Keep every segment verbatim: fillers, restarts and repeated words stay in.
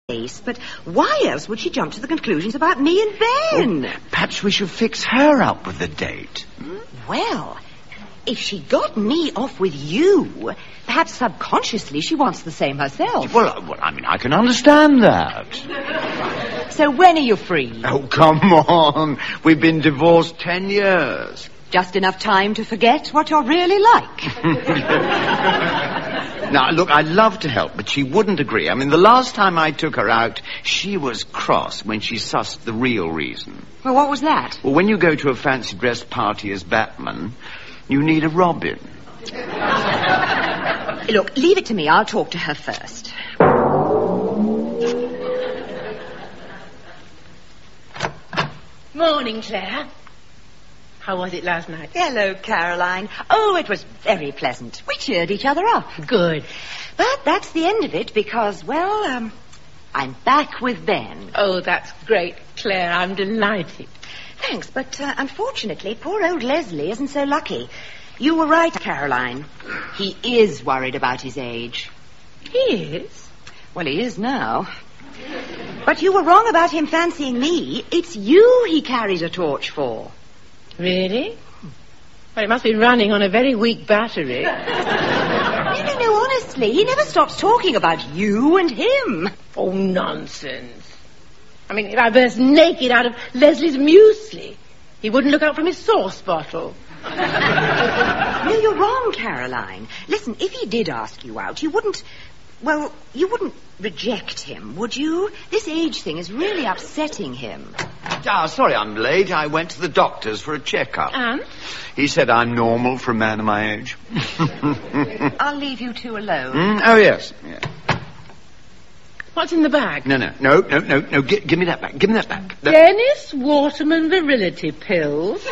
face, but why else would she jump to the conclusions about me and Ben? Well, perhaps we should fix her up with a date. Hmm? Well, if she got me off with you, perhaps subconsciously she wants the same herself. Well, well, I mean, I can understand that. So when are you free? Oh, come on. We've been divorced ten years. Just enough time to forget what you're really like. Now, look, I'd love to help, but she wouldn't agree. I mean, the last time I took her out, she was cross when she sussed the real reason. Well, what was that? Well, when you go to a fancy dress party as Batman, you need a Robin. Look, leave it to me. I'll talk to her first. Morning, Claire. How was it last night? Hello, Caroline. Oh, it was very pleasant. We cheered each other up. Good. But that's the end of it because, well, um, I'm back with Ben. Oh, that's great, Claire. I'm delighted. Thanks, but uh, unfortunately, poor old Leslie isn't so lucky. You were right, Caroline. He is worried about his age. He is? Well, he is now. But you were wrong about him fancying me. It's you he carries a torch for. Really? Well, it must be running on a very weak battery. No, no, no, honestly. He never stops talking about you and him. Oh, nonsense. I mean, if I burst naked out of Leslie's muesli, he wouldn't look out from his sauce bottle. No, you're wrong, Caroline. Listen, if he did ask you out, you wouldn't... Well, you wouldn't reject him, would you? This age thing is really upsetting him. Ah, sorry I'm late. I went to the doctor's for a checkup. And? He said I'm normal for a man of my age. I'll leave you two alone. Mm? Oh, yes. Yeah. What's in the bag? No, no, no, no, no, no. G- give me that back. Give me that back. That... Dennis Waterman virility pills.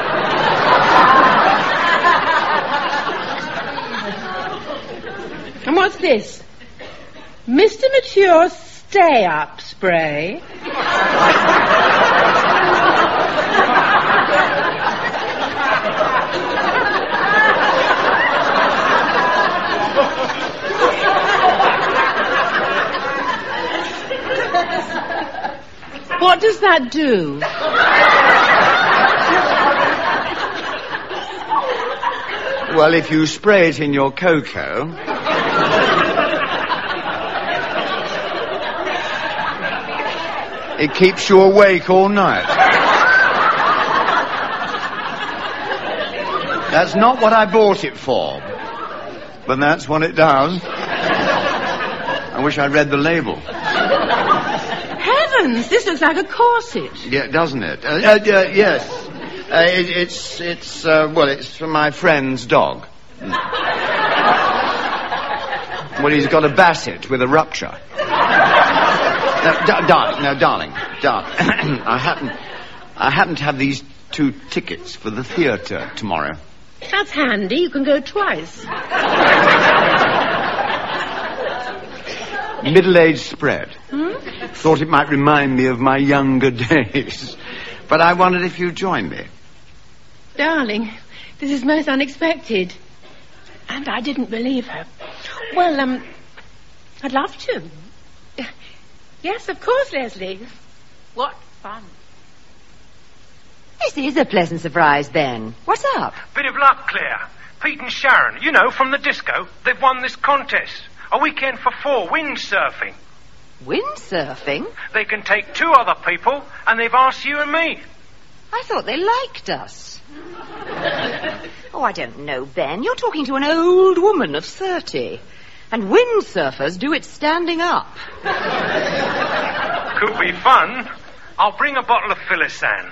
And what's this? Mister Mature stay-up spray. What does that do? Well, if you spray it in your cocoa... it keeps you awake all night. That's not what I bought it for. But that's what it does. I wish I'd read the label. Heavens, this looks like a corset. Yeah, doesn't it? Uh, uh, uh, yes. Uh, it, it's, it's, uh, well, it's for my friend's dog. Well, he's got a basset with a rupture. No, da- darling, no, darling, darling. I happen, I happen to have these two tickets for the theatre tomorrow. That's handy. You can go twice. Middle-aged spread. Hmm? Thought it might remind me of my younger days. But I wondered if you'd join me. Darling, this is most unexpected. And I didn't believe her. Well, um, I'd love to. Yes, of course, Leslie. What fun. This is a pleasant surprise, Ben. What's up? Bit of luck, Claire. Pete and Sharon, you know, from the disco, they've won this contest. A weekend for four, windsurfing. Windsurfing? They can take two other people, and they've asked you and me. I thought they liked us. Oh, I don't know, Ben. You're talking to an old woman of thirty. And windsurfers do it standing up. Could be fun. I'll bring a bottle of Philisan.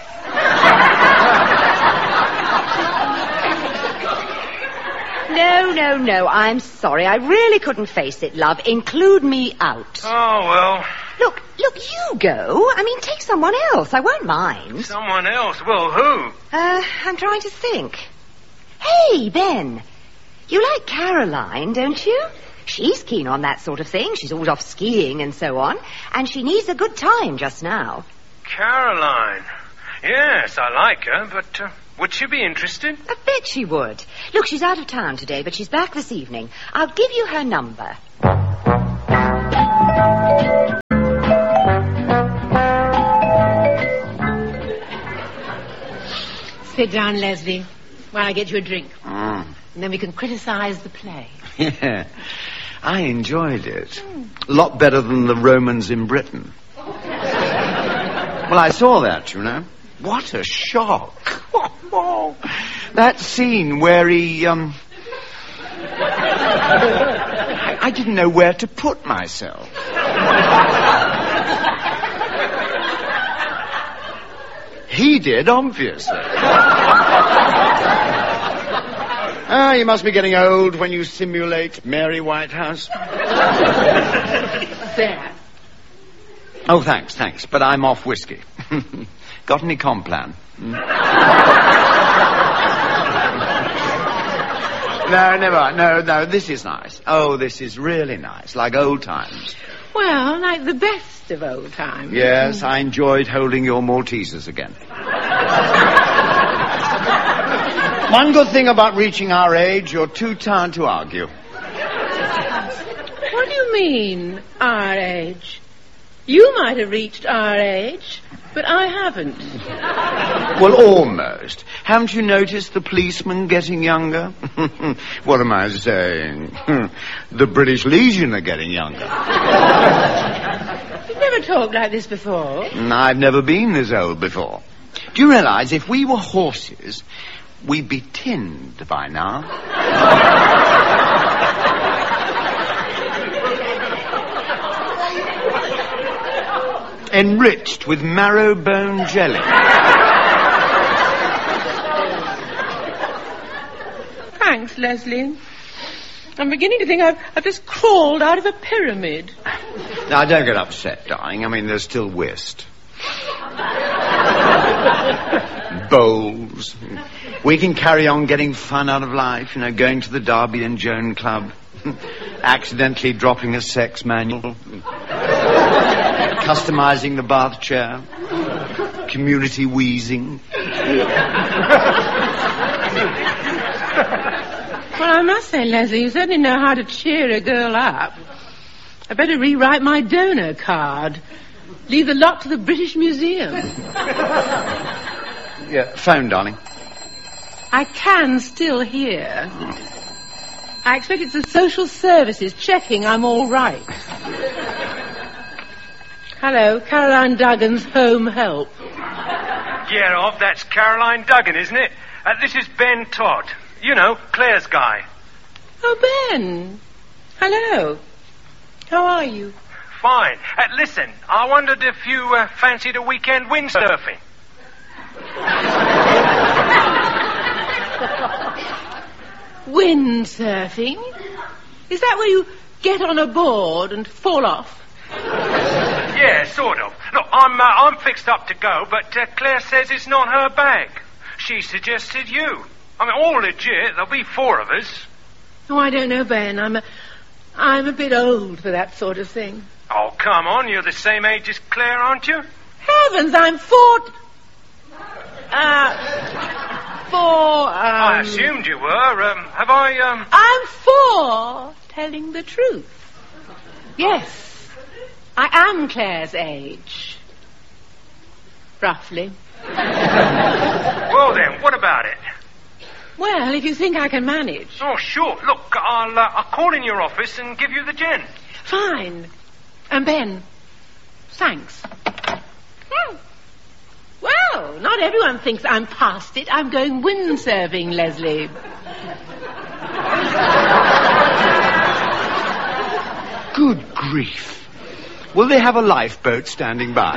No, no, no. I'm sorry. I really couldn't face it, love. Include me out. Oh, well. Look, look, you go. I mean, take someone else. I won't mind. Someone else? Well, who? Uh, I'm trying to think. Hey, Ben. You like Caroline, don't you? She's keen on that sort of thing. She's always off skiing and so on. And she needs a good time just now. Caroline. Yes, I like her, but uh, would she be interested? I bet she would. Look, she's out of town today, but she's back this evening. I'll give you her number. Sit down, Leslie, while I get you a drink. Mm. And then we can criticise the play. Yeah, I enjoyed it. A lot better than the Romans in Britain. Well, I saw that, you know. What a shock. That scene where he, um... I, I didn't know where to put myself. He did, obviously. Ah, you must be getting old when you simulate Mary Whitehouse. There. Oh, thanks, thanks, but I'm off whiskey. Got any Complan? Mm? No, never. No, no, this is nice. Oh, this is really nice, like old times. Well, like the best of old times. Yes, I enjoyed holding your Maltesers again. One good thing about reaching our age, you're too tired to argue. What do you mean, our age? You might have reached our age, but I haven't. Well, almost. Haven't you noticed the policemen getting younger? What am I saying? The British Legion are getting younger. You've never talked like this before. I've never been this old before. Do you realize if we were horses, we'd be tinned by now? Enriched with marrow-bone jelly. Thanks, Leslie. I'm beginning to think I've, I've just crawled out of a pyramid. Now, don't get upset, darling. I mean, there's still whist. Bowls. We can carry on getting fun out of life, you know, going to the Darby and Joan Club, accidentally dropping a sex manual, customizing the bath chair, community wheezing. Well, I must say, Leslie, you certainly know how to cheer a girl up. I better rewrite my donor card. Leave the lot to the British Museum. Yeah, phone, darling. I can still hear. I expect it's the social services checking I'm all right. Hello, Caroline Duggan's home help. Yeah, Ov, that's Caroline Duggan, isn't it? Uh, this is Ben Todd. You know, Claire's guy. Oh, Ben. Hello. How are you? Fine. Uh, listen, I wondered if you uh, fancied a weekend windsurfing. Windsurfing? Is that where you get on a board and fall off? Yeah, sort of. Look, I'm uh, I'm fixed up to go, but uh, Claire says it's not her bag. She suggested you. I mean, all legit. There'll be four of us. Oh, I don't know, Ben. I'm a, I'm a bit old for that sort of thing. Oh, come on. You're the same age as Claire, aren't you? Heavens, I'm four... Uh... Four, um... I assumed you were. Um, have I, um... I'm four, telling the truth. Yes, I am Claire's age. Roughly. Well, then, what about it? Well, if you think I can manage. Oh, sure. Look, I'll, uh, I'll call in your office and give you the gin. Fine. And Ben, thanks. Hmm. Well, not everyone thinks I'm past it. I'm going windsurfing, Leslie. Good grief. Will they have a lifeboat standing by?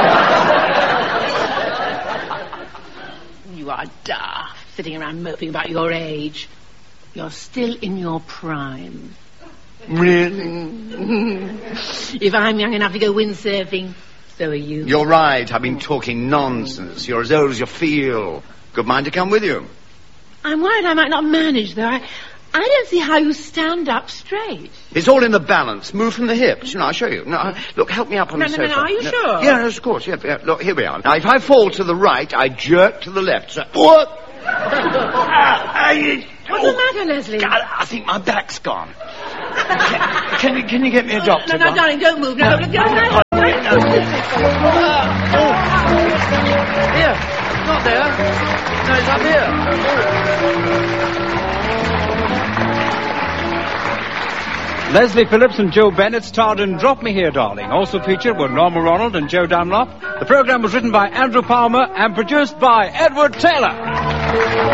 You are daft, sitting around moping about your age. You're still in your prime. Really? If I'm young enough to go windsurfing, so are you. You're right. I've been talking nonsense. You're as old as you feel. Good mind to come with you. I'm worried I might not manage, though. I, I don't see how you stand up straight. It's all in the balance. Move from the hips. You know, I'll show you. No, look, help me up on no, the no, sofa. No, no, are you no. sure? Yeah, no, of course. Yeah, yeah, look, here we are. Now, if I fall to the right, I jerk to the left. So, what? uh, I, What's oh, the matter, Leslie? God, I think my back's gone. Can, can, you, can you get me a doctor? No, no, darling, don't move. No, no, no, no, no. Here. he's not there. No, he's up here. Leslie Phillips and Joe Bennett starred in Drop Me Here, Darling. Also featured were Norma Ronald and Joe Dunlop. The programme was written by Andrew Palmer and produced by Edward Taylor.